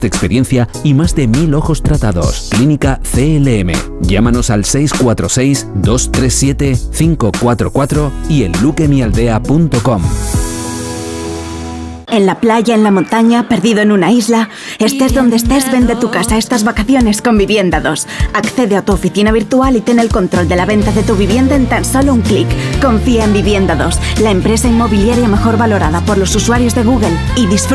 de experiencia y más de 1000 ojos tratados. Clínica CLM. Llámanos al 646-237-544 y en leukemialdea.com. En la playa, en la montaña, perdido en una isla. Estés donde estés, vende tu casa estas vacaciones con Vivienda 2. Accede a tu oficina virtual y ten el control de la venta de tu vivienda en tan solo un clic. Confía en Vivienda 2, la empresa inmobiliaria mejor valorada por los usuarios de Google, y disfruta